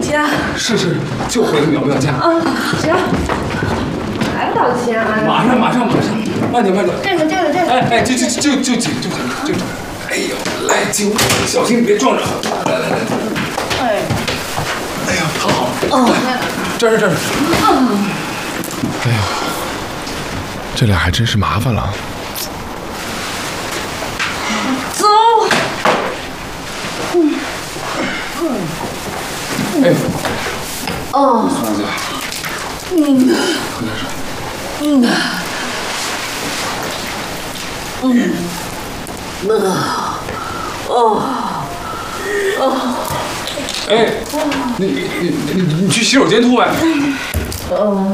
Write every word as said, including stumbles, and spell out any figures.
家。 是是，就回个苗苗家。 啊，行，还不道歉啊？ 马上马上马上，慢点慢点。 站着站着站着。 哎哎，就就就就紧就紧就紧。哎呦，来紧，小心别撞着。来来来。哎。哎呀，躺好。哦。这儿这儿这儿。哎呀，这俩还真是麻烦了。 走。嗯。 哎。 哦。 孙子。 嗯。 喝点水。 嗯。嗯。那。哦。哦。 哎，你你你你去洗手间吐呗。 哦。